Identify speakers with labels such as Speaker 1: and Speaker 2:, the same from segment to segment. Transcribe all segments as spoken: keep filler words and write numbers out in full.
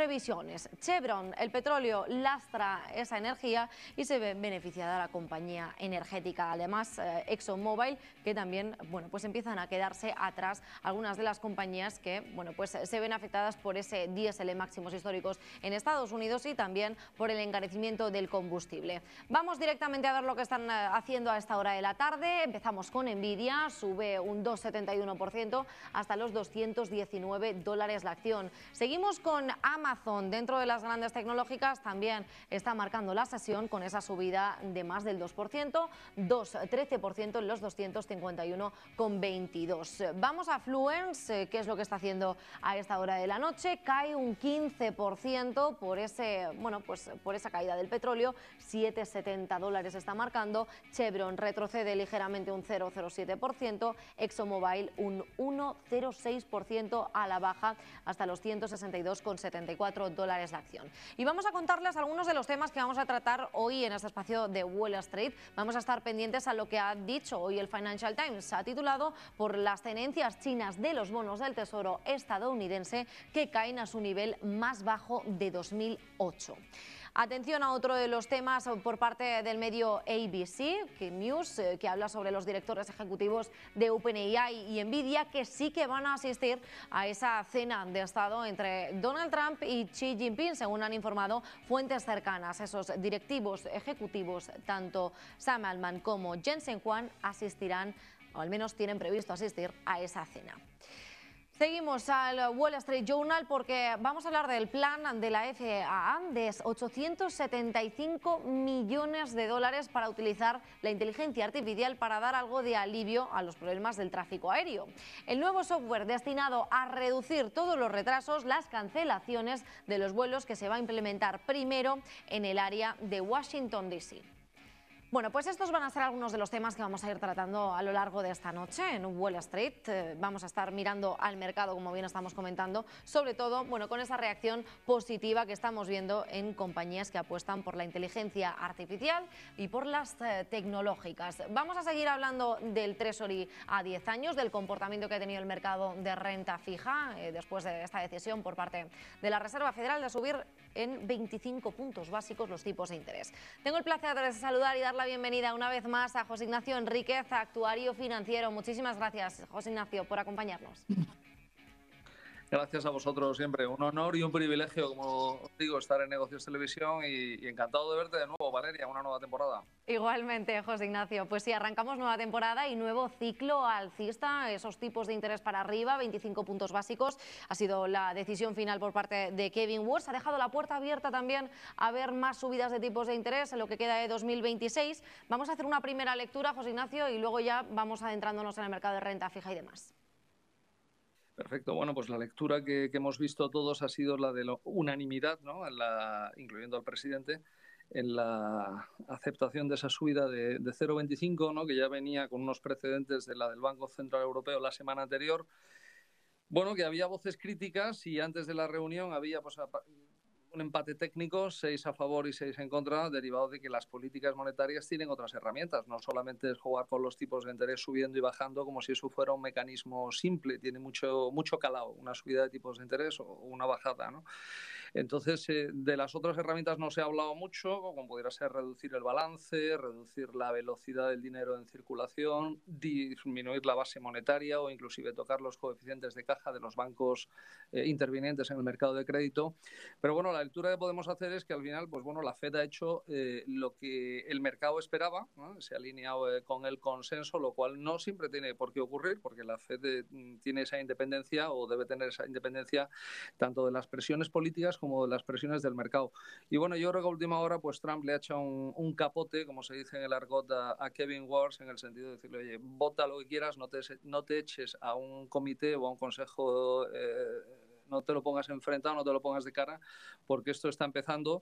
Speaker 1: previsiones. Chevron, el petróleo, lastra esa energía y se ve beneficiada la compañía energética. Además, eh, ExxonMobil, que también, bueno, pues empiezan a quedarse atrás algunas de las compañías que, bueno, pues se ven afectadas por ese diésel en máximos históricos en Estados Unidos y también por el encarecimiento del combustible. Vamos directamente a ver lo que están haciendo a esta hora de la tarde. Empezamos con Nvidia, sube un dos coma setenta y uno por ciento hasta los doscientos diecinueve dólares la acción. Seguimos con Amazon, dentro de las grandes tecnológicas también está marcando la sesión con esa subida de más del dos por ciento, dos coma trece por ciento en los doscientos cincuenta y uno coma veintidós. Vamos a Fluence, ¿qué es lo que está haciendo a esta hora de la noche? Cae un quince por ciento por ese, bueno, pues por esa caída del petróleo, siete coma setenta dólares está marcando. Chevron retrocede ligeramente un cero coma cero siete por ciento, ExxonMobil un uno coma cero seis por ciento a la baja hasta los ciento sesenta y dos coma setenta y cuatro dólares la acción. Y vamos a contarles algunos de los temas que vamos a tratar hoy en este espacio de Wall Street. Vamos a estar pendientes a lo que ha dicho hoy el Financial Times. Ha titulado por las tenencias chinas de los bonos del Tesoro estadounidense que caen a su nivel más bajo de dos mil ocho. Atención a otro de los temas por parte del medio A B C News, que habla sobre los directores ejecutivos de OpenAI y Nvidia, que sí que van a asistir a esa cena de Estado entre Donald Trump y Xi Jinping, según han informado fuentes cercanas. Esos directivos ejecutivos, tanto Sam Altman como Jensen Huang, asistirán, o al menos tienen previsto asistir a esa cena. Seguimos al Wall Street Journal porque vamos a hablar del plan de la F A A de ochocientos setenta y cinco millones de dólares para utilizar la inteligencia artificial para dar algo de alivio a los problemas del tráfico aéreo. El nuevo software destinado a reducir todos los retrasos, las cancelaciones de los vuelos que se va a implementar primero en el área de Washington D C. Bueno, pues estos van a ser algunos de los temas que vamos a ir tratando a lo largo de esta noche en Wall Street. Eh, vamos a estar mirando al mercado, como bien estamos comentando, sobre todo, bueno, con esa reacción positiva que estamos viendo en compañías que apuestan por la inteligencia artificial y por las eh, tecnológicas. Vamos a seguir hablando del Treasury a diez años, del comportamiento que ha tenido el mercado de renta fija eh, después de esta decisión por parte de la Reserva Federal de subir en veinticinco puntos básicos los tipos de interés. Tengo el placer de saludar y dar la bienvenida una vez más a José Ignacio Enríquez, actuario financiero. Muchísimas gracias, José Ignacio, por acompañarnos.
Speaker 2: Gracias a vosotros siempre. Un honor y un privilegio, como os digo, estar en Negocios Televisión y, y encantado de verte de nuevo, Valeria, una nueva temporada.
Speaker 1: Igualmente, José Ignacio. Pues sí, arrancamos nueva temporada y nuevo ciclo alcista, esos tipos de interés para arriba, veinticinco puntos básicos. Ha sido la decisión final por parte de Kevin Warsh. Ha dejado la puerta abierta también a ver más subidas de tipos de interés en lo que queda de dos mil veintiséis. Vamos a hacer una primera lectura, José Ignacio, y luego ya vamos adentrándonos en el mercado de renta fija y demás.
Speaker 2: Perfecto. Bueno, pues la lectura que, que hemos visto todos ha sido la de la unanimidad, ¿no? En la, incluyendo al presidente, en la aceptación de esa subida de, de cero coma veinticinco, ¿no? Que ya venía con unos precedentes de la del Banco Central Europeo la semana anterior. Bueno, que había voces críticas y antes de la reunión había pues un empate técnico, seis a favor y seis en contra, derivado de que las políticas monetarias tienen otras herramientas. No solamente es jugar con los tipos de interés subiendo y bajando como si eso fuera un mecanismo simple. Tiene mucho, mucho calado una subida de tipos de interés o una bajada, ¿no? Entonces, eh, de las otras herramientas no se ha hablado mucho, como pudiera ser reducir el balance, reducir la velocidad del dinero en circulación, disminuir la base monetaria o inclusive tocar los coeficientes de caja de los bancos eh, intervinientes en el mercado de crédito. Pero bueno, la lectura que podemos hacer es que al final, pues bueno, la Fed ha hecho eh, lo que el mercado esperaba, ¿no? Se ha alineado eh, con el consenso, lo cual no siempre tiene por qué ocurrir, porque la Fed eh, tiene esa independencia o debe tener esa independencia tanto de las presiones políticas como de las presiones del mercado. Y bueno, yo creo que a última hora pues Trump le ha hecho un, un capote, como se dice en el argot, a, a Kevin Warsh, en el sentido de decirle, oye, vota lo que quieras, no te, no te eches a un comité o a un consejo, eh, no te lo pongas enfrentado, no te lo pongas de cara, porque esto está empezando.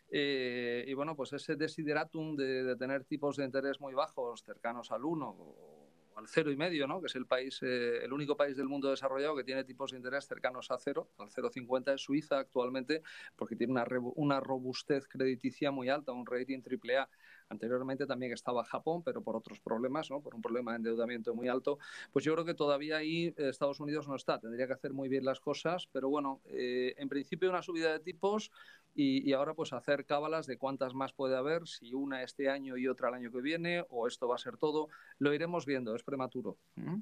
Speaker 2: Eh, y bueno, pues ese desideratum de, de tener tipos de interés muy bajos, cercanos al uno, al cero y medio, ¿no? Que es el país, eh, el único país del mundo desarrollado que tiene tipos de interés cercanos a cero, al cero coma cincuenta es Suiza actualmente, porque tiene una, una robustez crediticia muy alta, un rating triple A. Anteriormente también estaba Japón, pero por otros problemas, ¿no? Por un problema de endeudamiento muy alto. Pues yo creo que todavía ahí Estados Unidos no está. Tendría que hacer muy bien las cosas, pero bueno, eh, en principio una subida de tipos y, y ahora pues hacer cábalas de cuántas más puede haber, si una este año y otra el año que viene, o esto va a ser todo. Lo iremos viendo, es prematuro. ¿Mm?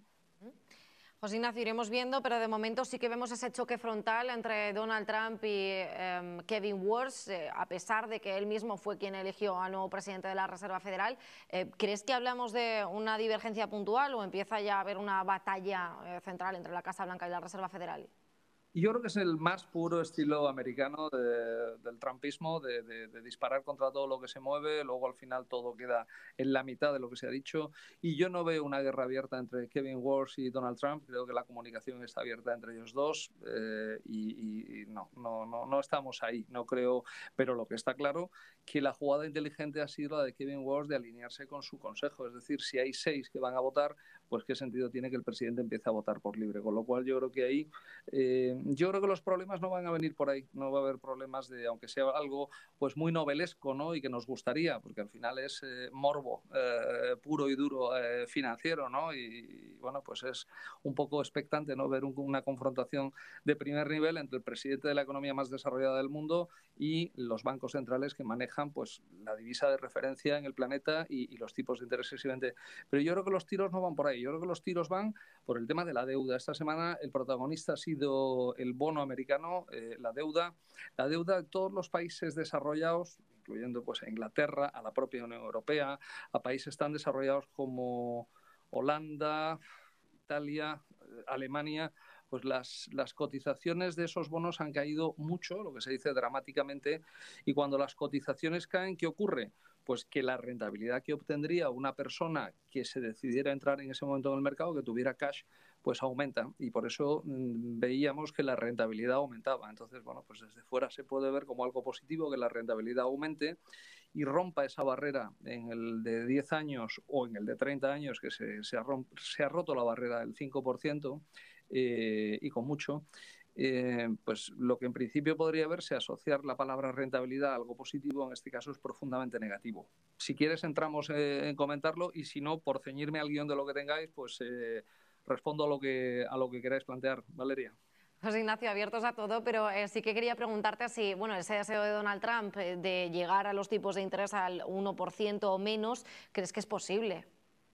Speaker 1: José Ignacio, iremos viendo, pero de momento sí que vemos ese choque frontal entre Donald Trump y eh, Kevin Warsh, eh, a pesar de que él mismo fue quien eligió al nuevo presidente de la Reserva Federal. Eh, ¿Crees que hablamos de una divergencia puntual o empieza ya a haber una batalla eh, central entre la Casa Blanca y la Reserva Federal?
Speaker 2: Yo creo que es el más puro estilo americano de, del trumpismo, de, de, de disparar contra todo lo que se mueve, luego al final todo queda en la mitad de lo que se ha dicho. Y yo no veo una guerra abierta entre Kevin Warsh y Donald Trump, creo que la comunicación está abierta entre ellos dos eh, y, y, y no, no, no, no estamos ahí, no creo. Pero lo que está claro que la jugada inteligente ha sido la de Kevin Warsh de alinearse con su consejo, es decir, si hay seis que van a votar, pues qué sentido tiene que el presidente empiece a votar por libre, con lo cual yo creo que ahí eh, yo creo que los problemas no van a venir por ahí, no va a haber problemas de, aunque sea algo pues muy novelesco, ¿no? Y que nos gustaría, porque al final es eh, morbo eh, puro y duro eh, financiero, ¿no? Y, y bueno, pues es un poco expectante, ¿no? Ver un, una confrontación de primer nivel entre el presidente de la economía más desarrollada del mundo y los bancos centrales que manejan pues la divisa de referencia en el planeta y, y los tipos de interés exigente. Pero yo creo que los tiros no van por ahí, yo creo que los tiros van por el tema de la deuda. Esta semana el protagonista ha sido el bono americano, eh, la deuda, la deuda de todos los países desarrollados, incluyendo pues a Inglaterra, a la propia Unión Europea, a países tan desarrollados como Holanda, Italia, Alemania, pues las, las cotizaciones de esos bonos han caído mucho, lo que se dice dramáticamente, y cuando las cotizaciones caen, ¿qué ocurre? Pues que la rentabilidad que obtendría una persona que se decidiera a entrar en ese momento en el mercado, que tuviera cash, pues aumenta, y por eso mmm, veíamos que la rentabilidad aumentaba. Entonces, bueno, pues desde fuera se puede ver como algo positivo que la rentabilidad aumente y rompa esa barrera en el de diez años o en el de treinta años, que se, se, ha, romp, se ha roto la barrera del cinco por ciento eh, y con mucho. Eh, pues lo que en principio podría verse asociar la palabra rentabilidad a algo positivo, en este caso es profundamente negativo. Si quieres entramos eh, en comentarlo y si no, por ceñirme al guión de lo que tengáis, pues eh, respondo a lo que, a lo que queráis plantear. Valeria.
Speaker 1: José Ignacio, abiertos a todo, pero eh, sí que quería preguntarte si, bueno, ese deseo de Donald Trump eh, de llegar a los tipos de interés al uno por ciento o menos, ¿crees que es posible?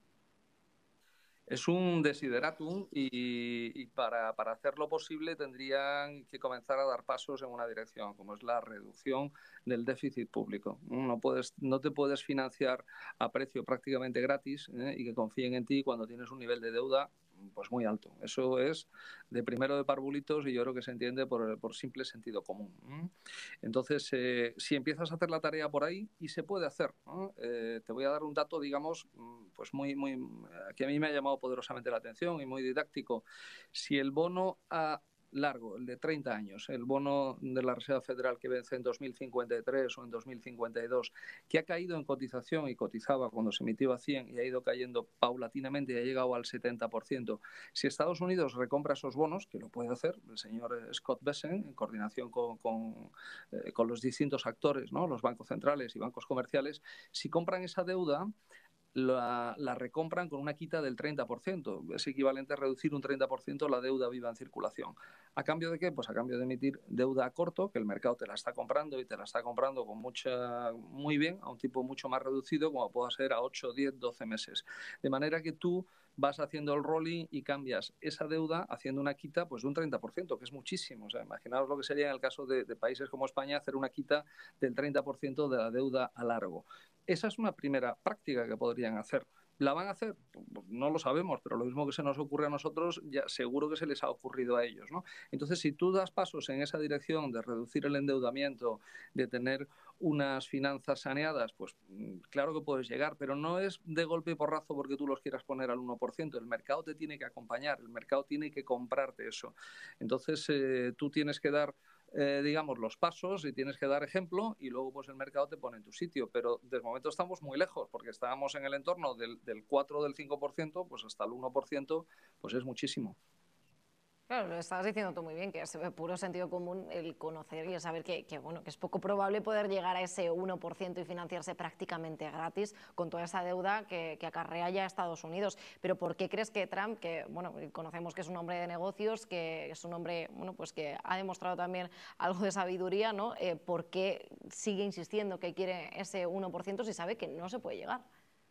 Speaker 2: Es un desideratum y, y para, para hacerlo posible tendrían que comenzar a dar pasos en una dirección, como es la reducción del déficit público. No, puedes, no te puedes financiar a precio prácticamente gratis ¿eh? y que confíen en ti cuando tienes un nivel de deuda pues muy alto. Eso es de primero de parvulitos y yo creo que se entiende por, por simple sentido común. Entonces, eh, si empiezas a hacer la tarea por ahí, y se puede hacer, ¿no? Eh, te voy a dar un dato, digamos, pues muy, muy, que a mí me ha llamado poderosamente la atención y muy didáctico. Si el bono a largo, el de treinta años, el bono de la Reserva Federal que vence en dos mil cincuenta y tres o en dos mil cincuenta y dos, que ha caído en cotización y cotizaba cuando se emitió a cien y ha ido cayendo paulatinamente y ha llegado al setenta por ciento. Si Estados Unidos recompra esos bonos, que lo puede hacer el señor Scott Bessent en coordinación con, con, eh, con los distintos actores, ¿no? Los bancos centrales y bancos comerciales, si compran esa deuda, La, la recompran con una quita del treinta por ciento. Es equivalente a reducir un treinta por ciento la deuda viva en circulación. ¿A cambio de qué? Pues a cambio de emitir deuda a corto, que el mercado te la está comprando y te la está comprando con mucha, muy bien, a un tipo mucho más reducido, como pueda ser a ocho, diez, doce meses. De manera que tú vas haciendo el rolling y cambias esa deuda haciendo una quita pues, de un treinta por ciento, que es muchísimo. O sea, imaginaos lo que sería en el caso de, de países como España hacer una quita del treinta por ciento de la deuda a largo. Esa es una primera práctica que podrían hacer. ¿La van a hacer? No lo sabemos, pero lo mismo que se nos ocurre a nosotros, ya seguro que se les ha ocurrido a ellos, ¿no? Entonces, si tú das pasos en esa dirección de reducir el endeudamiento, de tener unas finanzas saneadas, pues claro que puedes llegar, pero no es de golpe y porrazo porque tú los quieras poner al uno por ciento. El mercado te tiene que acompañar, el mercado tiene que comprarte eso. Entonces, eh, tú tienes que dar eh, digamos, los pasos y tienes que dar ejemplo y luego pues el mercado te pone en tu sitio. Pero de momento estamos muy lejos porque estábamos en el entorno del, del cuatro o del cinco por ciento, pues hasta el uno por ciento pues es muchísimo.
Speaker 1: Claro, lo estabas diciendo tú muy bien, que es puro sentido común el conocer y el saber que, que, bueno, que es poco probable poder llegar a ese uno por ciento y financiarse prácticamente gratis con toda esa deuda que, que acarrea ya Estados Unidos. Pero ¿por qué crees que Trump, que bueno, conocemos que es un hombre de negocios, que es un hombre bueno, pues que ha demostrado también algo de sabiduría, ¿no? Eh, ¿por qué sigue insistiendo que quiere ese uno por ciento si sabe que no se puede llegar?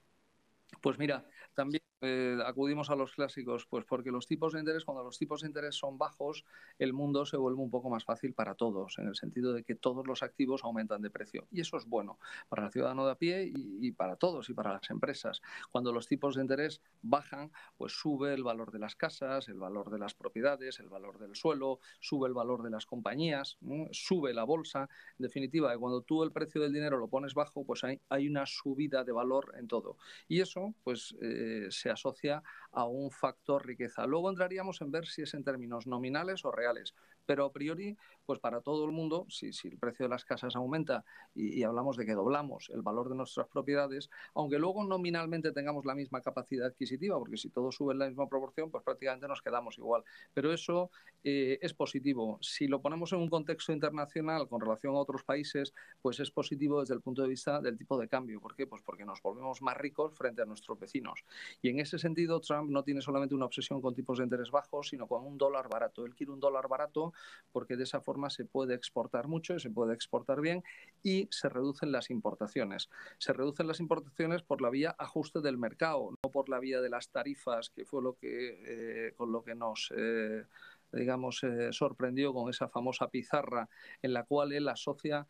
Speaker 2: Pues mira, también eh, acudimos a los clásicos, pues porque los tipos de interés, cuando los tipos de interés son bajos, el mundo se vuelve un poco más fácil para todos, en el sentido de que todos los activos aumentan de precio. Y eso es bueno para el ciudadano de a pie y, y para todos y para las empresas. Cuando los tipos de interés bajan, pues sube el valor de las casas, el valor de las propiedades, el valor del suelo, sube el valor de las compañías, ¿no? Sube la bolsa. En definitiva, cuando tú el precio del dinero lo pones bajo, pues hay, hay una subida de valor en todo. Y eso, pues, eh, se asocia a un factor riqueza. Luego entraríamos en ver si es en términos nominales o reales, pero a priori, pues para todo el mundo, si, si el precio de las casas aumenta y, y hablamos de que doblamos el valor de nuestras propiedades, aunque luego nominalmente tengamos la misma capacidad adquisitiva, porque si todo sube en la misma proporción, pues prácticamente nos quedamos igual. Pero eso eh, es positivo. Si lo ponemos en un contexto internacional con relación a otros países, pues es positivo desde el punto de vista del tipo de cambio. ¿Por qué? Pues porque nos volvemos más ricos frente a nuestros vecinos. Y en ese sentido, Trump no tiene solamente una obsesión con tipos de interés bajos, sino con un dólar barato. Él quiere un dólar barato porque de esa forma se puede exportar mucho y se puede exportar bien y se reducen las importaciones. Se reducen las importaciones por la vía ajuste del mercado, no por la vía de las tarifas, que fue lo que, eh, con lo que nos... Eh, digamos, eh, sorprendió con esa famosa pizarra en la cual él asocia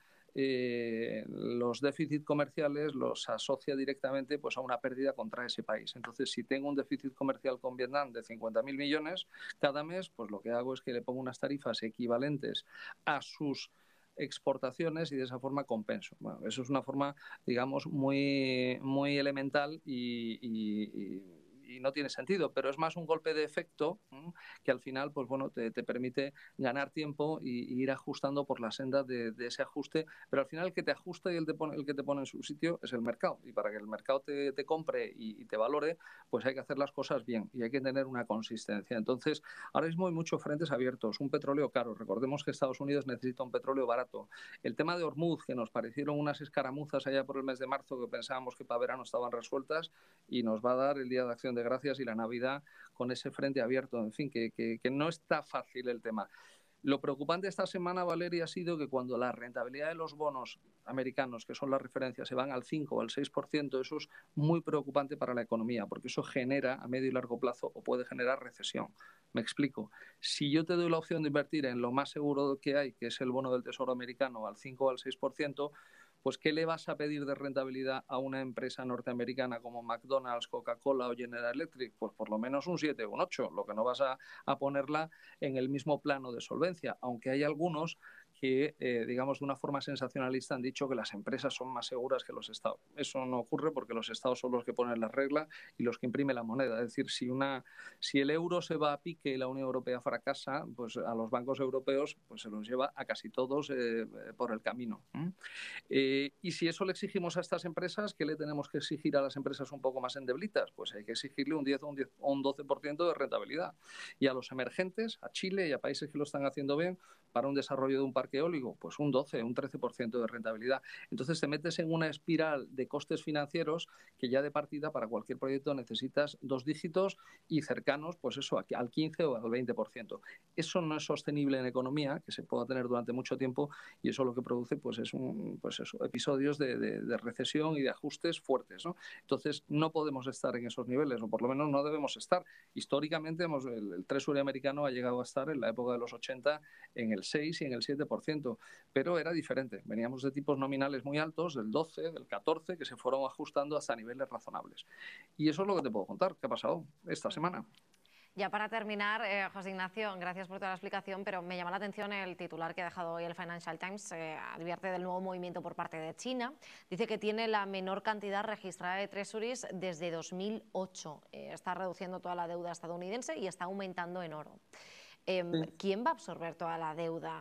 Speaker 2: eh, los déficits comerciales, los asocia directamente pues, a una pérdida contra ese país. Entonces, si tengo un déficit comercial con Vietnam de cincuenta mil millones cada mes, pues lo que hago es que le pongo unas tarifas equivalentes a sus exportaciones y de esa forma compenso. Bueno, eso es una forma, digamos, muy, muy elemental y, y, y y no tiene sentido, pero es más un golpe de efecto ¿m? Que al final pues bueno, te, te permite ganar tiempo y, y ir ajustando por la senda de, de ese ajuste, pero al final el que te ajusta y el, te pone, el que te pone en su sitio es el mercado, y para que el mercado te, te compre y, y te valore, pues hay que hacer las cosas bien y hay que tener una consistencia. Entonces, ahora mismo hay muchos frentes abiertos, un petróleo caro, recordemos que Estados Unidos necesita un petróleo barato, el tema de Hormuz, que nos parecieron unas escaramuzas allá por el mes de marzo que pensábamos que para verano estaban resueltas, y nos va a dar el Día de Acción de Gracias y la Navidad con ese frente abierto. En fin, que, que, que no está fácil el tema. Lo preocupante esta semana, Valeria, ha sido que cuando la rentabilidad de los bonos americanos, que son las referencias, se van al cinco o al seis por ciento, eso es muy preocupante para la economía, porque eso genera a medio y largo plazo o puede generar recesión. Me explico. Si yo te doy la opción de invertir en lo más seguro que hay, que es el bono del Tesoro americano, al cinco o al seis por ciento, pues ¿qué le vas a pedir de rentabilidad a una empresa norteamericana como McDonald's, Coca-Cola o General Electric? Pues por lo menos un siete o un ocho, lo que no vas a, a ponerla en el mismo plano de solvencia, aunque hay algunos que, eh, digamos, de una forma sensacionalista han dicho que las empresas son más seguras que los estados. Eso no ocurre porque los estados son los que ponen las reglas y los que imprimen la moneda. Es decir, si, una, si el euro se va a pique y la Unión Europea fracasa, pues a los bancos europeos pues se los lleva a casi todos eh, por el camino. ¿Mm? Eh, y si eso le exigimos a estas empresas, ¿qué le tenemos que exigir a las empresas un poco más endeblitas? Pues hay que exigirle un diez o un, diez, o un doce por ciento de rentabilidad. Y a los emergentes, a Chile y a países que lo están haciendo bien, para un desarrollo de un parque eólico, pues un doce, un trece por ciento de rentabilidad. Entonces te metes en una espiral de costes financieros que ya de partida para cualquier proyecto necesitas dos dígitos y cercanos, pues eso, al quince o al veinte por ciento. Eso no es sostenible en economía, que se pueda tener durante mucho tiempo, y eso lo que produce pues es un, pues eso, episodios de, de, de recesión y de ajustes fuertes, ¿no? Entonces no podemos estar en esos niveles, o por lo menos no debemos estar. Históricamente hemos, el, el Treasury americano ha llegado a estar en la época de los ochenta en el seis y en el siete por ciento, pero era diferente. Veníamos de tipos nominales muy altos, del doce, del catorce, que se fueron ajustando hasta niveles razonables. Y eso es lo que te puedo contar, ¿qué ha pasado esta semana?
Speaker 1: Ya para terminar, eh, José Ignacio, gracias por toda la explicación, pero me llama la atención el titular que ha dejado hoy el Financial Times. Eh, advierte del nuevo movimiento por parte de China. Dice que tiene la menor cantidad registrada de treasuries desde dos mil ocho. Eh, está reduciendo toda la deuda estadounidense y está aumentando en oro. Eh, ¿Quién va a absorber toda la deuda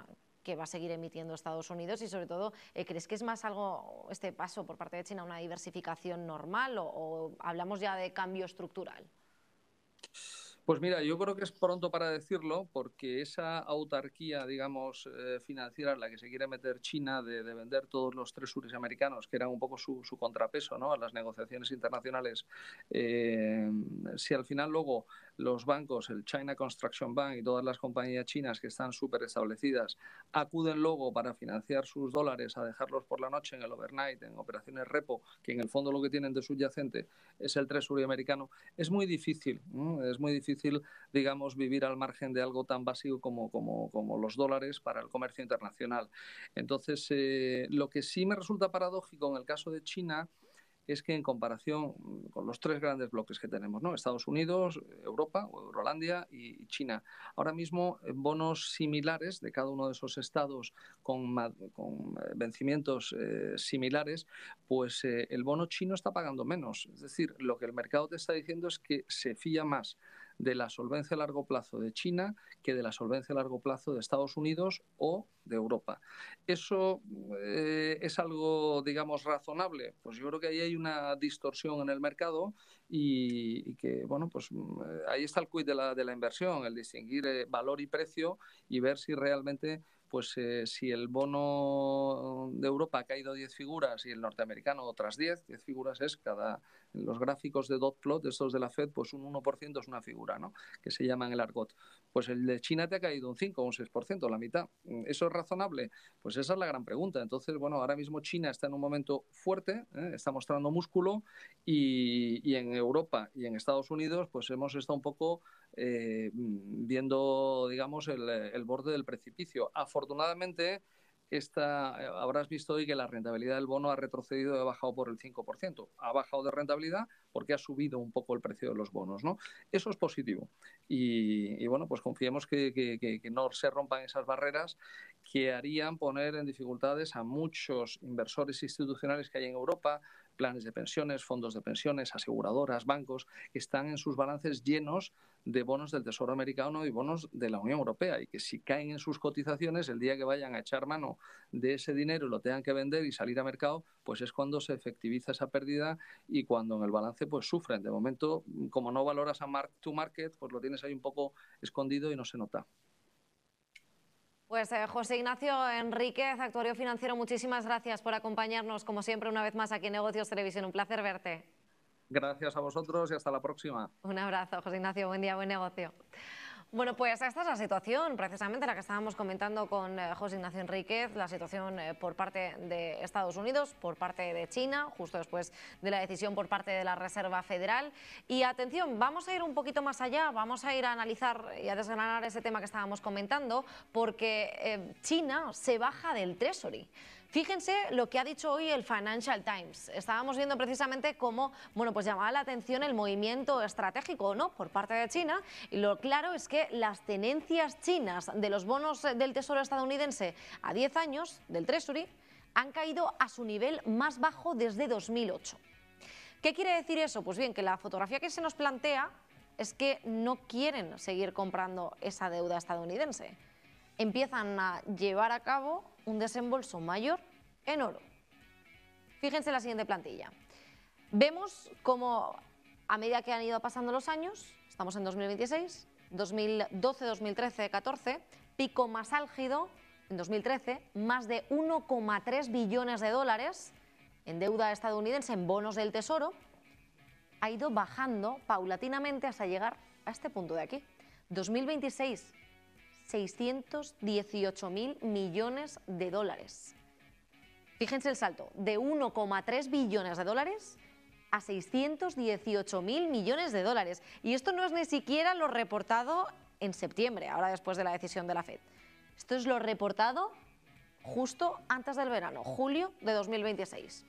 Speaker 1: que va a seguir emitiendo Estados Unidos? Y sobre todo, ¿crees que es más algo, este paso por parte de China, una diversificación normal o, o hablamos ya de cambio estructural?
Speaker 2: Pues mira, yo creo que es pronto para decirlo, porque esa autarquía, digamos, eh, financiera en la que se quiere meter China de, de vender todos los tresuris americanos, que eran un poco su, su contrapeso, ¿no?, a las negociaciones internacionales, eh, si al final luego los bancos, el China Construction Bank y todas las compañías chinas que están súper establecidas, acuden luego para financiar sus dólares a dejarlos por la noche en el overnight, en operaciones repo, que en el fondo lo que tienen de subyacente es el tresurio americano, es muy difícil, ¿no? Es muy difícil digamos, vivir al margen de algo tan básico como, como, como los dólares para el comercio internacional. Entonces, eh, lo que sí me resulta paradójico en el caso de China es que en comparación con los tres grandes bloques que tenemos, ¿no?, Estados Unidos, Europa o Eurolandia y China, ahora mismo bonos similares de cada uno de esos estados con, con vencimientos eh, similares, pues eh, el bono chino está pagando menos. Es decir, lo que el mercado te está diciendo es que se fía más de la solvencia a largo plazo de China que de la solvencia a largo plazo de Estados Unidos o de Europa. ¿Eso eh, es algo, digamos, razonable? Pues yo creo que ahí hay una distorsión en el mercado y, y que, bueno, pues ahí está el quid de la, de la inversión, el distinguir eh, valor y precio y ver si realmente pues eh, si el bono de Europa ha caído diez figuras y el norteamericano otras diez, diez figuras es cada, en los gráficos de dot plot, estos de la Fed, pues un uno por ciento es una figura, ¿no?, que se llama en el argot. Pues el de China te ha caído un cinco o un seis por ciento, la mitad. ¿Eso es razonable? Pues esa es la gran pregunta. Entonces, bueno, ahora mismo China está en un momento fuerte, ¿eh?, está mostrando músculo y, y en Europa y en Estados Unidos pues hemos estado un poco eh, viendo, digamos, el, el borde del precipicio. Afortunadamente, esta, habrás visto hoy que la rentabilidad del bono ha retrocedido y ha bajado por el cinco por ciento. Ha bajado de rentabilidad porque ha subido un poco el precio de los bonos, ¿no? Eso es positivo. Y, y bueno, pues confiemos que, que, que, que no se rompan esas barreras que harían poner en dificultades a muchos inversores institucionales que hay en Europa, planes de pensiones, fondos de pensiones, aseguradoras, bancos, que están en sus balances llenos de bonos del Tesoro americano y bonos de la Unión Europea, y que si caen en sus cotizaciones, el día que vayan a echar mano de ese dinero y lo tengan que vender y salir a mercado, pues es cuando se efectiviza esa pérdida y cuando en el balance pues sufren. De momento, como no valoras a mark to market, pues lo tienes ahí un poco escondido y no se nota.
Speaker 1: Pues eh, José Ignacio Enríquez, actuario financiero, muchísimas gracias por acompañarnos, como siempre, una vez más aquí en Negocios Televisión. Un placer verte.
Speaker 2: Gracias a vosotros y hasta la próxima.
Speaker 1: Un abrazo, José Ignacio. Buen día, buen negocio. Bueno, pues esta es la situación, precisamente la que estábamos comentando con eh, José Ignacio Enríquez, la situación eh, por parte de Estados Unidos, por parte de China, justo después de la decisión por parte de la Reserva Federal. Y atención, vamos a ir un poquito más allá, vamos a ir a analizar y a desgranar ese tema que estábamos comentando, porque eh, China se baja del Treasury. Fíjense lo que ha dicho hoy el Financial Times. Estábamos viendo precisamente cómo, bueno, pues llamaba la atención el movimiento estratégico, ¿no?, por parte de China, y lo claro es que las tenencias chinas de los bonos del Tesoro estadounidense a diez años del Treasury han caído a su nivel más bajo desde dos mil ocho. ¿Qué quiere decir eso? Pues bien, que la fotografía que se nos plantea es que no quieren seguir comprando esa deuda estadounidense. Empiezan a llevar a cabo un desembolso mayor en oro. Fíjense la siguiente plantilla. Vemos cómo a medida que han ido pasando los años, estamos en dos mil veintiséis, dos mil doce, dos mil trece, catorce, pico más álgido en dos mil trece, más de uno coma tres billones de dólares en deuda estadounidense, en bonos del Tesoro, ha ido bajando paulatinamente hasta llegar a este punto de aquí. dos mil veintiséis, seiscientos dieciocho mil millones de dólares. Fíjense el salto, de uno coma tres billones de dólares a seiscientos dieciocho mil millones de dólares. Y esto no es ni siquiera lo reportado en septiembre, ahora después de la decisión de la Fed. Esto es lo reportado justo antes del verano, julio de dos mil veintiséis.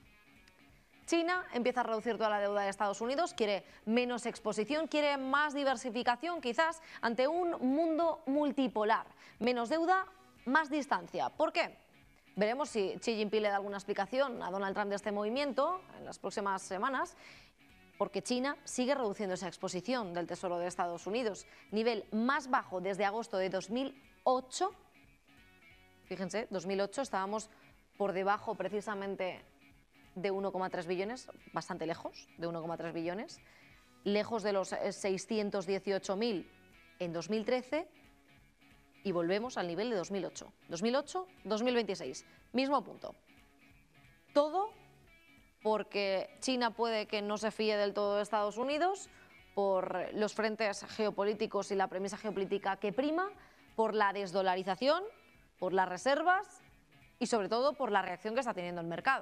Speaker 1: China empieza a reducir toda la deuda de Estados Unidos, quiere menos exposición, quiere más diversificación quizás ante un mundo multipolar. Menos deuda, más distancia. ¿Por qué? Veremos si Xi Jinping le da alguna explicación a Donald Trump de este movimiento en las próximas semanas, porque China sigue reduciendo esa exposición del Tesoro de Estados Unidos. Nivel más bajo desde agosto de dos mil ocho, fíjense, dos mil ocho estábamos por debajo precisamente de uno coma tres billones, bastante lejos de uno coma tres billones, lejos de los seiscientos dieciocho mil en dos mil trece y volvemos al nivel de dos mil ocho. dos mil ocho, dos mil veintiséis, mismo punto. Todo porque China puede que no se fíe del todo de Estados Unidos, por los frentes geopolíticos y la premisa geopolítica que prima, por la desdolarización, por las reservas y sobre todo por la reacción que está teniendo el mercado.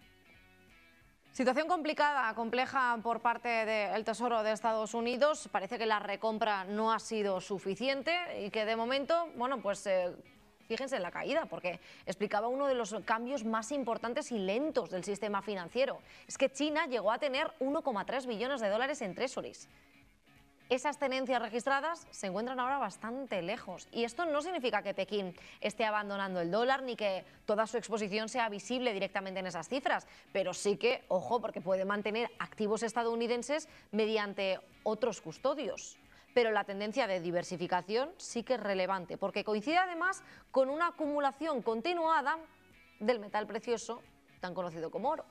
Speaker 1: Situación complicada, compleja por parte del Tesoro de Estados Unidos. Parece que la recompra no ha sido suficiente y que de momento, bueno, pues eh, fíjense en la caída, porque explicaba uno de los cambios más importantes y lentos del sistema financiero. Es que China llegó a tener uno coma tres billones de dólares en treasuries. Esas tenencias registradas se encuentran ahora bastante lejos y esto no significa que Pekín esté abandonando el dólar ni que toda su exposición sea visible directamente en esas cifras, pero sí que, ojo, porque puede mantener activos estadounidenses mediante otros custodios. Pero la tendencia de diversificación sí que es relevante porque coincide además con una acumulación continuada del metal precioso tan conocido como oro.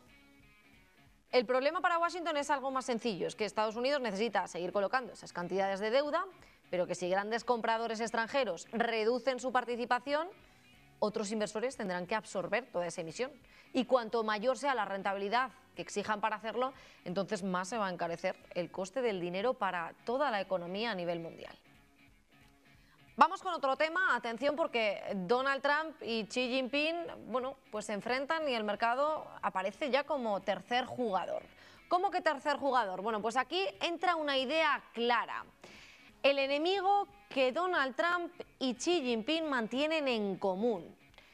Speaker 1: El problema para Washington es algo más sencillo, es que Estados Unidos necesita seguir colocando esas cantidades de deuda, pero que si grandes compradores extranjeros reducen su participación, otros inversores tendrán que absorber toda esa emisión. Y cuanto mayor sea la rentabilidad que exijan para hacerlo, entonces más se va a encarecer el coste del dinero para toda la economía a nivel mundial. Vamos con otro tema, atención, porque Donald Trump y Xi Jinping, bueno, pues se enfrentan y el mercado aparece ya como tercer jugador. ¿Cómo que tercer jugador? Bueno, pues aquí entra una idea clara. El enemigo que Donald Trump y Xi Jinping mantienen en común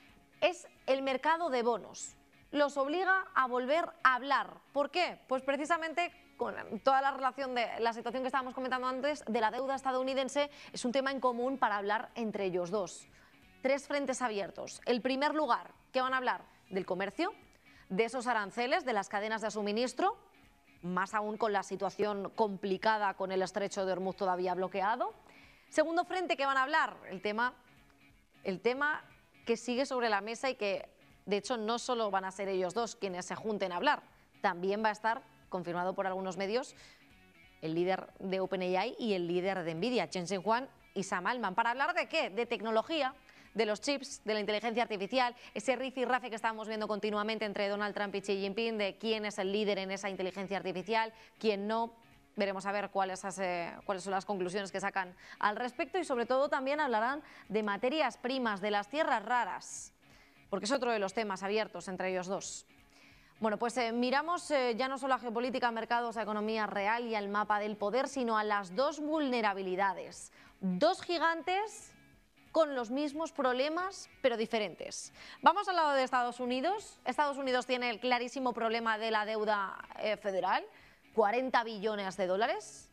Speaker 1: es el mercado de bonos. Los obliga a volver a hablar. ¿Por qué? Pues precisamente con toda la relación de la situación que estábamos comentando antes de la deuda estadounidense, es un tema en común para hablar entre ellos dos. Tres frentes abiertos. El primer lugar, ¿qué van a hablar? Del comercio, de esos aranceles, de las cadenas de suministro, más aún con la situación complicada con el estrecho de Hormuz todavía bloqueado. Segundo frente, ¿qué van a hablar? El tema, el tema que sigue sobre la mesa y que, de hecho, no solo van a ser ellos dos quienes se junten a hablar, también va a estar confirmado por algunos medios, el líder de OpenAI y el líder de Nvidia, Jensen Huang y Sam Altman. ¿Para hablar de qué? De tecnología, de los chips, de la inteligencia artificial, ese rifirrafe que estamos viendo continuamente entre Donald Trump y Xi Jinping, de quién es el líder en esa inteligencia artificial, quién no. Veremos a ver cuáles, eh, cuáles son las conclusiones que sacan al respecto y sobre todo también hablarán de materias primas, de las tierras raras, porque es otro de los temas abiertos entre ellos dos. Bueno, pues eh, miramos eh, ya no solo a geopolítica, a mercados, a economía real y al mapa del poder, sino a las dos vulnerabilidades. Dos gigantes con los mismos problemas, pero diferentes. Vamos al lado de Estados Unidos. Estados Unidos tiene el clarísimo problema de la deuda eh, federal, cuarenta billones de dólares.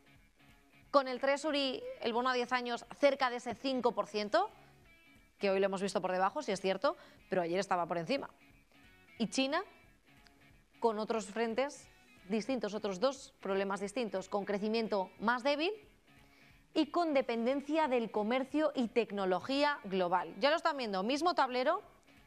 Speaker 1: Con el Treasury, el bono a diez años, cerca de ese cinco por ciento, que hoy lo hemos visto por debajo, sí es cierto, pero ayer estaba por encima. Y China, con otros frentes distintos, otros dos problemas distintos, con crecimiento más débil y con dependencia del comercio y tecnología global. Ya lo están viendo, mismo tablero,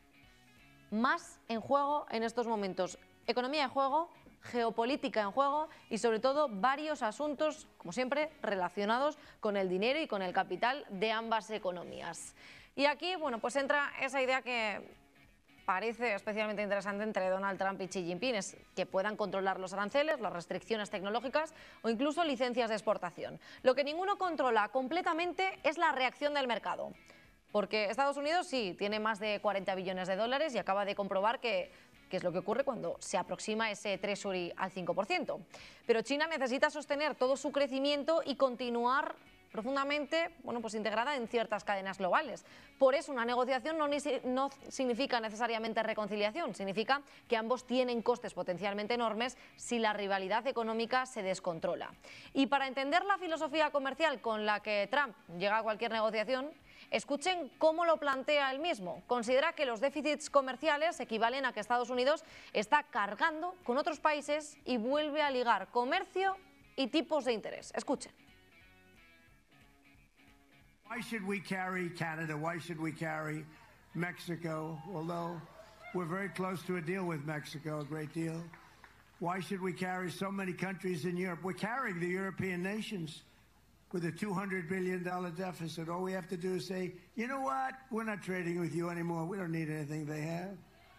Speaker 1: más en juego en estos momentos. Economía en juego, geopolítica en juego y sobre todo varios asuntos, como siempre, relacionados con el dinero y con el capital de ambas economías. Y aquí, bueno, pues entra esa idea que parece especialmente interesante entre Donald Trump y Xi Jinping, es que puedan controlar los aranceles, las restricciones tecnológicas o incluso licencias de exportación. Lo que ninguno controla completamente es la reacción del mercado, porque Estados Unidos sí tiene más de cuarenta billones de dólares y acaba de comprobar que, que es lo que ocurre cuando se aproxima ese Treasury al cinco por ciento. Pero China necesita sostener todo su crecimiento y continuar profundamente, bueno, pues integrada en ciertas cadenas globales. Por eso una negociación no, no significa necesariamente reconciliación, significa que ambos tienen costes potencialmente enormes si la rivalidad económica se descontrola. Y para entender la filosofía comercial con la que Trump llega a cualquier negociación, escuchen cómo lo plantea él mismo. Considera que los déficits comerciales equivalen a que Estados Unidos está cargando con otros países y vuelve a ligar comercio y tipos de interés. Escuchen.
Speaker 3: Why should we carry Canada? Why should we carry Mexico, although we're very close to a deal with Mexico, a great deal. Why should we carry so many countries in Europe? We're carrying the European nations with a two hundred billion dollars deficit. All we have to do is say, you know what? We're not trading with you anymore. We don't need anything they have.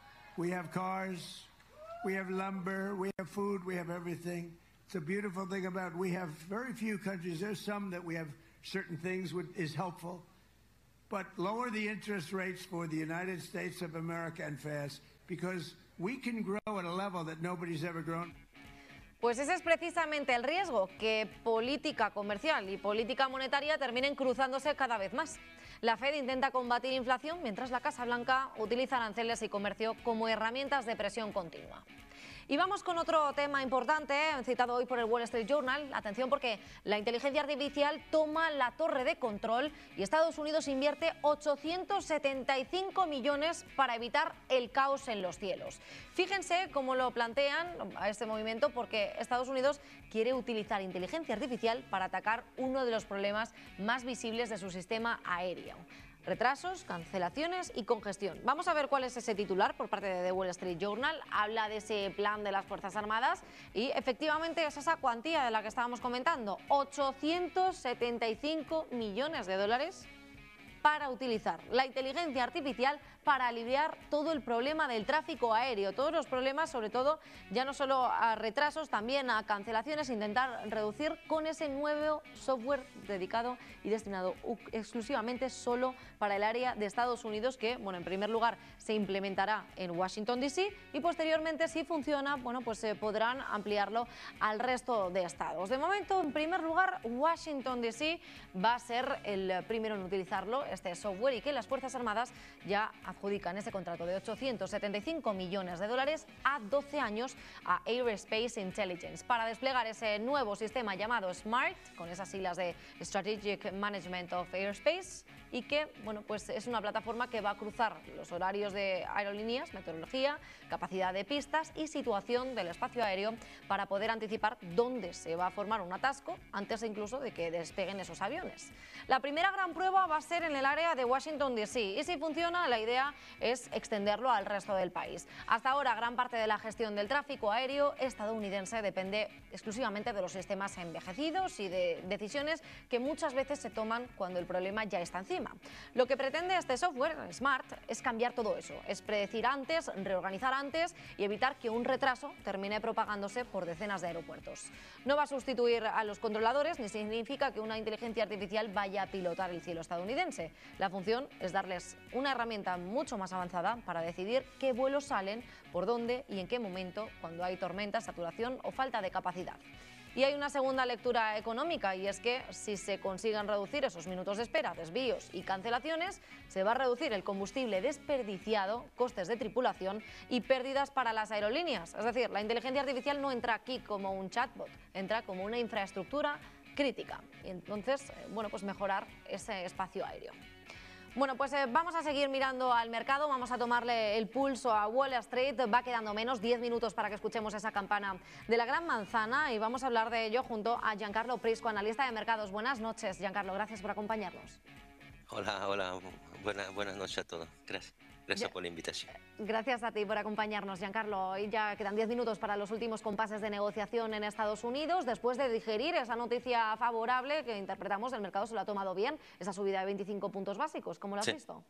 Speaker 3: We have cars, we have lumber, we have food, we have everything. It's a beautiful thing about it. We have very few countries. There's some that we have certain things which is helpful. But lower the interest rates for the United States of America and fast, because we can grow at a level that nobody's ever grown.
Speaker 1: Pues ese es precisamente el riesgo, que política comercial y política monetaria terminen cruzándose cada vez más. La Fed intenta combatir inflación mientras la Casa Blanca utiliza aranceles y comercio como herramientas de presión continua. Y vamos con otro tema importante, citado hoy por el Wall Street Journal. Atención, porque la inteligencia artificial toma la torre de control y Estados Unidos invierte ochocientos setenta y cinco millones para evitar el caos en los cielos. Fíjense cómo lo plantean a este movimiento, porque Estados Unidos quiere utilizar inteligencia artificial para atacar uno de los problemas más visibles de su sistema aéreo. Retrasos, cancelaciones y congestión. Vamos a ver cuál es ese titular por parte de The Wall Street Journal. Habla de ese plan de las Fuerzas Armadas y efectivamente es esa cuantía de la que estábamos comentando, ochocientos setenta y cinco millones de dólares para utilizar la inteligencia artificial para aliviar todo el problema del tráfico aéreo, todos los problemas, sobre todo, ya no solo a retrasos, también a cancelaciones, intentar reducir con ese nuevo software dedicado y destinado exclusivamente solo para el área de Estados Unidos, que, bueno, en primer lugar se implementará en Washington D C y posteriormente, si funciona, bueno, pues se podrán ampliarlo al resto de estados. De momento, en primer lugar, Washington D C va a ser el primero en utilizarlo, este software, y que las Fuerzas Armadas ya adjudican ese contrato de ochocientos setenta y cinco millones de dólares a doce años a Aerospace Intelligence para desplegar ese nuevo sistema llamado SMART, con esas siglas de Strategic Management of Aerospace, y que, bueno, pues es una plataforma que va a cruzar los horarios de aerolíneas, meteorología, capacidad de pistas y situación del espacio aéreo para poder anticipar dónde se va a formar un atasco antes incluso de que despeguen esos aviones. La primera gran prueba va a ser en el área de Washington D C y si funciona, la idea es extenderlo al resto del país. Hasta ahora, gran parte de la gestión del tráfico aéreo estadounidense depende exclusivamente de los sistemas envejecidos y de decisiones que muchas veces se toman cuando el problema ya está encima. Lo que pretende este software, SMART, es cambiar todo eso, es predecir antes, reorganizar antes y evitar que un retraso termine propagándose por decenas de aeropuertos. No va a sustituir a los controladores ni significa que una inteligencia artificial vaya a pilotar el cielo estadounidense. La función es darles una herramienta mucho más avanzada para decidir qué vuelos salen, por dónde y en qué momento, cuando hay tormenta, saturación o falta de capacidad. Y hay una segunda lectura económica, y es que si se consiguen reducir esos minutos de espera, desvíos y cancelaciones, se va a reducir el combustible desperdiciado, costes de tripulación y pérdidas para las aerolíneas. Es decir, la inteligencia artificial no entra aquí como un chatbot, entra como una infraestructura crítica. Y entonces, bueno, pues mejorar ese espacio aéreo. Bueno, pues eh, vamos a seguir mirando al mercado, vamos a tomarle el pulso a Wall Street. Va quedando menos, diez minutos para que escuchemos esa campana de la Gran Manzana y vamos a hablar de ello junto a Giancarlo Prisco, analista de mercados. Buenas noches, Giancarlo, gracias por acompañarnos.
Speaker 4: Hola, hola, buenas, buenas noches a todos. Gracias. Gracias ya, por la invitación.
Speaker 1: Gracias a ti por acompañarnos, Giancarlo. Y ya quedan diez minutos para los últimos compases de negociación en Estados Unidos. Después de digerir esa noticia favorable que interpretamos, el mercado se lo ha tomado bien, esa subida de veinticinco puntos básicos. ¿Cómo lo has sí. visto?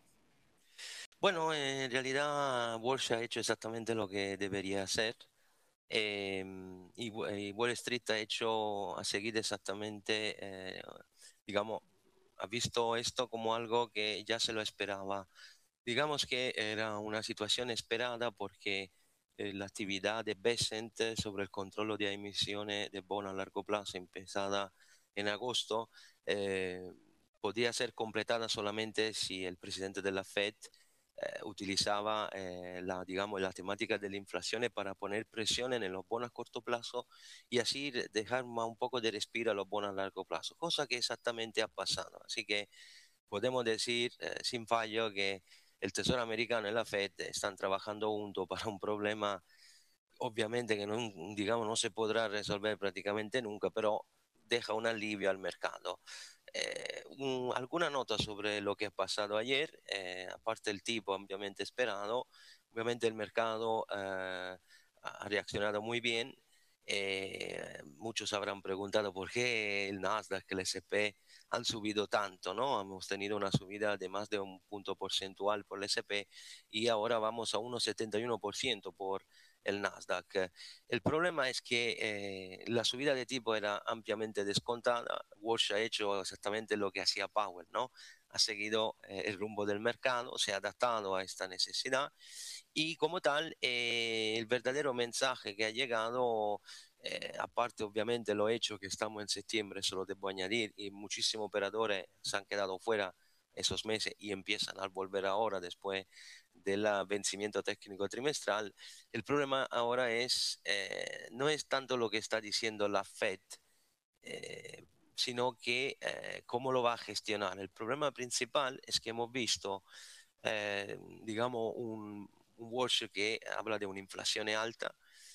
Speaker 4: Bueno, en realidad Wall Street ha hecho exactamente lo que debería hacer. Eh, y, y Wall Street ha hecho, ha seguido exactamente, eh, digamos, ha visto esto como algo que ya se lo esperaba. Digamos que era una situación esperada porque eh, la actividad de Bessent sobre el control de emisiones de bonos a largo plazo empezada en agosto eh, podía ser completada solamente si el presidente de la Fed eh, utilizaba eh, la, digamos, la temática de la inflación para poner presión en los bonos a corto plazo y así dejar más un poco de respiro a los bonos a largo plazo, cosa que exactamente ha pasado. Así que podemos decir eh, sin fallo que el Tesoro americano y la Fed están trabajando juntos para un problema, obviamente que no, digamos, no se podrá resolver prácticamente nunca, pero deja un alivio al mercado. Eh, un- alguna nota sobre lo que ha pasado ayer, eh, aparte del tipo ampliamente esperado, obviamente el mercado eh, ha reaccionado muy bien. Eh, muchos habrán preguntado por qué el Nasdaq, el S and P han subido tanto, ¿no? Hemos tenido una subida de más de un punto porcentual por el S and P y ahora vamos a uno coma setenta y uno por ciento por el Nasdaq. El problema es que eh, la subida de tipo era ampliamente descontada. Walsh ha hecho exactamente lo que hacía Powell, ¿no? Ha seguido eh, el rumbo del mercado, se ha adaptado a esta necesidad y como tal, eh, el verdadero mensaje que ha llegado, eh, aparte obviamente lo hecho que estamos en septiembre, eso lo debo añadir, y muchísimos operadores se han quedado fuera esos meses y empiezan a volver ahora después del vencimiento técnico trimestral. El problema ahora es, eh, no es tanto lo que está diciendo la Fed, eh, sino que eh, cómo lo va a gestionar. El problema principal es que hemos visto, eh, digamos, un, un Walsh que habla de una inflación alta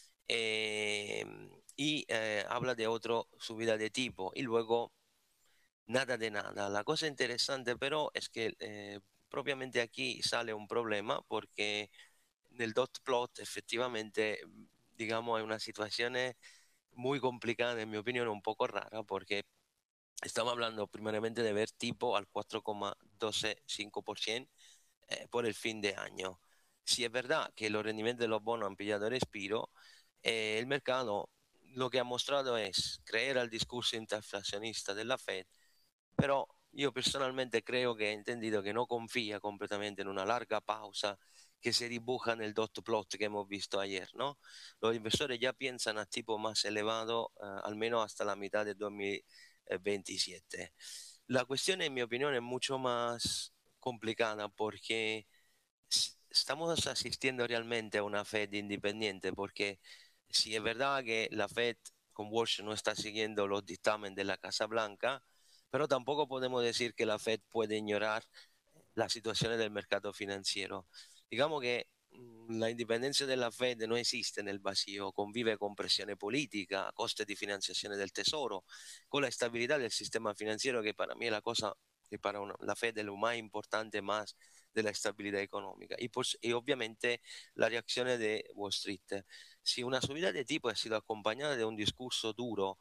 Speaker 4: eh, y eh, habla de otra subida de tipo y luego nada de nada. La cosa interesante pero es que eh, propiamente aquí sale un problema porque nel dot plot effettivamente, digamos, è una situazione muy complicada, en mi opinión, un poco rara, porque estamos hablando primeramente de ver tipo al cuatro coma veinticinco por ciento eh, por el fin de año. Si es verdad que los rendimientos de los bonos han pillado respiro, eh, el mercado lo que ha mostrado es creer al discurso inflacionista de la Fed, però io personalmente creo que he entendido que no confía completamente en una larga pausa que se dibuja nel dot plot que hemos visto ayer, ¿no? Los inversores ya piensan a tipo más elevado, eh, al menos hasta la mitad del dos mil veintisiete. La cuestión, en mi opinión, es mucho más complicada porque s- estamos asistiendo realmente a una Fed independiente, porque si es verdad que la Fed con Walsh no está siguiendo los dictámenes de la Casa Blanca, pero tampoco podemos decir que la Fed puede ignorar las situaciones del mercado financiero. Digamos que mh, la indipendenza della Fed non esiste nel vacío, convive con pressione politica, coste di finanziazione del tesoro, con la stabilità del sistema financiero, che per me è la cosa che per una, la Fed è lo más importante, más de la estabilidad económica y, pues, y obviamente la reacción de Wall Street. Si una subida de tipo ha sido acompañada de un discurso duro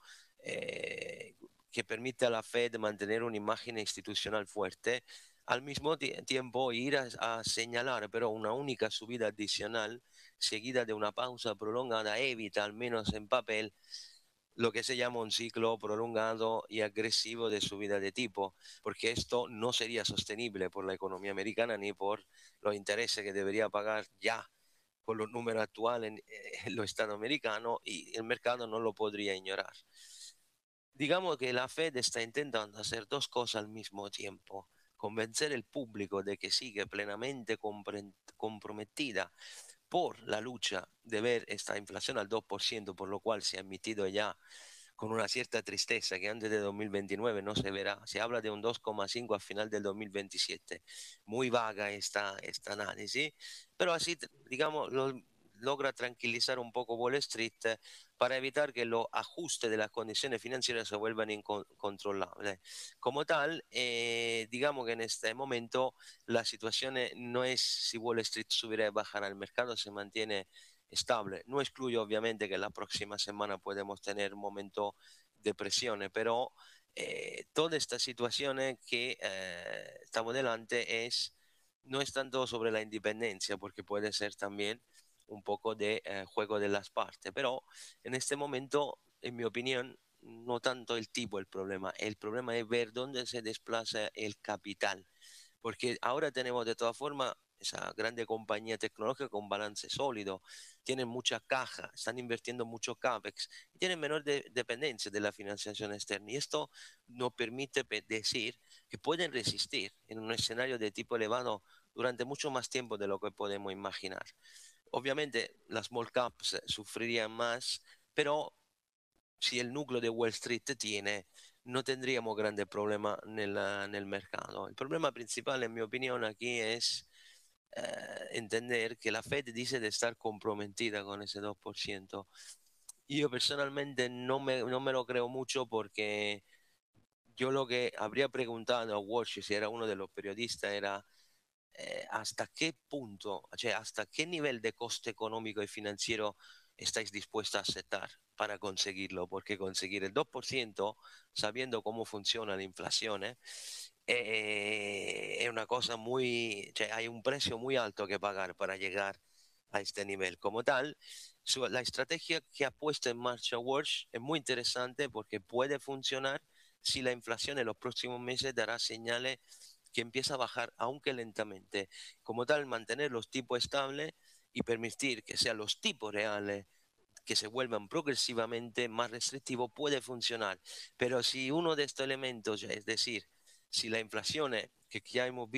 Speaker 4: eh, que permite a la Fed mantener una imagen institucional fuerte, al mismo tiempo ir a, a señalar pero una única subida adicional seguida de una pausa prolongada evita, al menos en papel, lo que se llama un ciclo prolongado y agresivo de subida de tipo, porque esto no sería sostenible por la economía americana ni por los intereses que debería pagar ya con los números actuales en, en los estados americanos y el mercado no lo podría ignorar. Digamos que la Fed está intentando hacer dos cosas al mismo tiempo. Convencer el público de que sigue plenamente comprometida por la lucha de ver esta inflación al dos por ciento, por lo cual se ha admitido ya con una cierta tristeza que antes de dos mil veintinueve no se verá. Se habla de un dos coma cinco a final del dos mil veintisiete. Muy vaga esta, esta análisis, pero así, digamos, lo, logra tranquilizar un poco Wall Street eh, para evitar que los ajustes de las condiciones financieras se vuelvan incontrolables. Como tal, eh, digamos que en este momento la situación no es si Wall Street subiera y bajará, el mercado se mantiene estable. No excluyo obviamente que la próxima semana podemos tener un momento de presiones, pero eh, toda esta situación que eh, estamos delante es, no es tanto sobre la independencia, porque puede ser también un poco de eh, juego de las partes, pero en este momento, en mi opinión, no tanto el tipo el problema, el problema es ver dónde se desplaza el capital, porque ahora tenemos de todas formas esa grande compañía tecnológica con balance sólido, tienen mucha caja, están invirtiendo mucho CAPEX y tienen menor de, dependencia de la financiación externa. Y esto nos permite decir que pueden resistir en un escenario de tipo elevado durante mucho más tiempo de lo que podemos imaginar. Obviamente las small caps sufrirían más, pero si el núcleo de Wall Street tiene, no tendríamos grandes problemas en el mercado. El problema principal, en mi opinión, aquí es eh, entender que la Fed dice de estar comprometida con ese dos por ciento. Yo personalmente no me, no me lo creo mucho porque yo lo que habría preguntado a Walsh, si era uno de los periodistas, era eh, hasta qué punto, o sea, hasta qué nivel de coste económico y financiero estáis dispuestos a aceptar para conseguirlo, porque conseguir el dos por ciento, sabiendo cómo funciona la inflación, eh, eh, es una cosa muy, o sea, hay un precio muy alto que pagar para llegar a este nivel. Como tal, su- la estrategia que ha puesto en marcha Walsh es muy interesante porque puede funcionar si la inflación en los próximos meses dará señales que empieza a bajar, aunque lentamente. Como tal, mantener los tipos estables y permitir que sean los tipos reales que se vuelvan progresivamente más restrictivos puede funcionar. Pero si uno de estos elementos, es decir, si la inflación, eh, que ya hemos visto,